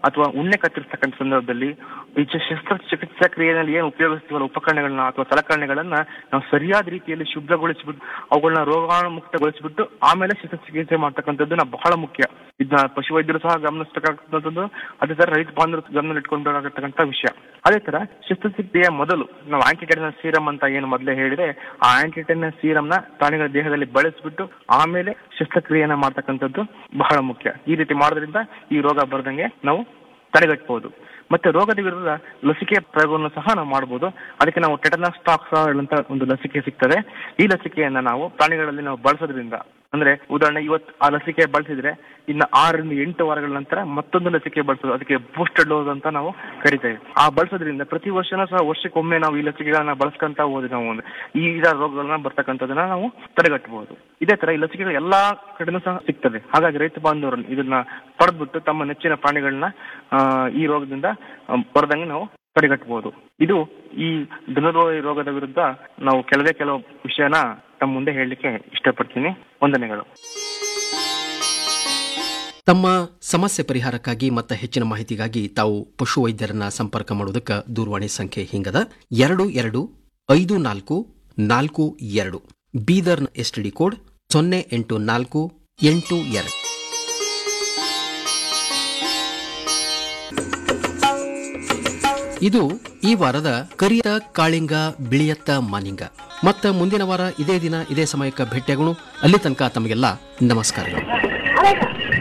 ಅಥವಾ ಉಣ್ಣೆ ಕತ್ತರಿಸ್ತಕ್ಕಂಥ ಸಂದರ್ಭದಲ್ಲಿ ಈ ಶಸ್ತ್ರಚಿಕಿತ್ಸಾ ಕ್ರಿಯೆಯಲ್ಲಿ ಏನು ಉಪಯೋಗಿಸ್ತೀವಲ್ಲ ಉಪಕರಣಗಳನ್ನ ಅಥವಾ ಸಲಕರಣೆಗಳನ್ನ ನಾವು ಸರಿಯಾದ ರೀತಿಯಲ್ಲಿ ಶುಭ್ರಗೊಳಿಸಿಬಿಟ್ಟು ಅವುಗಳನ್ನ ರೋಗಾಣುಮುಕ್ತಗೊಳಿಸಿಬಿಟ್ಟು ಆಮೇಲೆ ಶಸ್ತ್ರಚಿಕಿತ್ಸೆ ಮಾಡ್ತಕ್ಕಂಥದ್ದು ಬಹಳ ಮುಖ್ಯ. ಇದನ್ನ ಪಶುವೈದ್ಯರು ಸಹ ಗಮನಿಸತಕ್ಕಂಥದ್ದು, ಅದೇ ತರ ರೈತ ಬಾಂಧವರು ಗಮನ ಇಟ್ಕೊಂಡಾಗತಕ್ಕಂಥ ವಿಷಯ. ಅದೇ ತರ ಶಸ್ತ್ರಚಿಕಿತ್ಸೆಯ ಮೊದಲು ನಾವು ಆಂಟಿಟೆನಸ್ ಸೀರಮ್ ಅಂತ ಏನು ಮೊದಲೇ ಹೇಳಿದ್ರೆ, ಆ ಆಂಟಿಟೆನಸ್ ಸೀರಮ್ನ ಪ್ರಾಣಿಗಳ ದೇಹದಲ್ಲಿ ಬಳಸಿಬಿಟ್ಟು ಆಮೇಲೆ ಶಸ್ತ್ರಕ್ರಿಯೆಯನ್ನ ಮಾಡ್ತಕ್ಕಂಥದ್ದು ಬಹಳ ಮುಖ್ಯ. ಈ ರೀತಿ ಮಾಡೋದ್ರಿಂದ ಈ ರೋಗ ಬರದಂಗೆ ನಾವು ತಡೆಗಟ್ಟಬಹುದು. ಮತ್ತೆ ರೋಗದ ವಿರುದ್ಧ ಲಸಿಕೆ ಪ್ರಯೋಗವನ್ನು ಸಹ ನಾವು ಮಾಡಬಹುದು. ಅದಕ್ಕೆ ನಾವು ಟೆಟನಸ್ ಟಾಕ್ಸಾಯ್ಡ್ ಅಂತ ಒಂದು ಲಸಿಕೆ ಸಿಗ್ತದೆ. ಈ ಲಸಿಕೆಯನ್ನ ನಾವು ಪ್ರಾಣಿಗಳಲ್ಲಿ ನಾವು ಬಳಸೋದ್ರಿಂದ, ಅಂದ್ರೆ ಉದಾಹರಣೆ ಇವತ್ತು ಆ ಲಸಿಕೆ ಬಳಸಿದ್ರೆ ಇನ್ನು 6 ರಿಂದ 8 ವಾರಗಳ ನಂತರ ಮತ್ತೊಂದು ಲಸಿಕೆ ಬಳಸೋದು, ಅದಕ್ಕೆ ಬೂಸ್ಟರ್ ಡೋಸ್ ಅಂತ ನಾವು ಕರಿತೇವೆ. ಆ ಬಳಸೋದ್ರಿಂದ ಪ್ರತಿ ವರ್ಷನೂ ಸಹ ವರ್ಷಕ್ಕೊಮ್ಮೆ ನಾವು ಈ ಲಸಿಕೆಗಳನ್ನ ಬಳಸ್ಕೊಂತ ಹೋದ್ರೆ ನಾವು ಈ ರೋಗಗಳನ್ನ ಬರ್ತಕ್ಕಂಥದನ್ನ ನಾವು ತಡೆಗಟ್ಟಬಹುದು. ಇದೇ ತರ ಈ ಲಸಿಕೆಗಳು ಎಲ್ಲಾ ಕಡೆನೂ ಸಹ ಸಿಗ್ತದೆ. ಹಾಗಾಗಿ ರೈತ ಬಾಂಧವರು ಇದನ್ನ ಪಡೆದ್ಬಿಟ್ಟು ತಮ್ಮ ನೆಚ್ಚಿನ ಪ್ರಾಣಿಗಳನ್ನ ಈ ರೋಗದಿಂದ ಬರದಂಗೆ ನಾವು ತಡೆಗಟ್ಟಬಹುದು. ಇದು ಈ ಧನುರ್ವಾಯು ರೋಗದ ವಿರುದ್ಧ ನಾವು ಕೆಲವು ವಿಷಯನ ತಮ್ಮ ಮುಂದೆ ಹೇಳಲಿಕ್ಕೆ ಇಷ್ಟಪಡ್ತೀನಿ. ವಂದನೆಗಳು. ತಮ್ಮ ಸಮಸ್ಯೆ ಪರಿಹಾರಕ್ಕಾಗಿ ಮತ್ತು ಹೆಚ್ಚಿನ ಮಾಹಿತಿಗಾಗಿ ತಾವು ಪಶುವೈದ್ಯರನ್ನ ಸಂಪರ್ಕ ಮಾಡೋದಕ್ಕೆ ದೂರವಾಣಿ ಸಂಖ್ಯೆ ಹಿಂಗದ 225442, ಬೀದರ್ನ STD ಕೋಡ್ 08482. ಇದು ಈ ವಾರದ ಕರಿಯ ಕಾಳಿಂಗ ಬಿಳಿಯತ್ತ ಮಾನಿಂಗ. ಮತ್ತ ಮುಂದಿನ ವಾರ ಇದೇ ದಿನ ಇದೇ ಸಮಯಕ್ಕೆ ಭೇಟಿಯಾಗೋಣ. ಅಲ್ಲಿ ತನಕ ತಮಗೆಲ್ಲ ನಮಸ್ಕಾರಗಳು.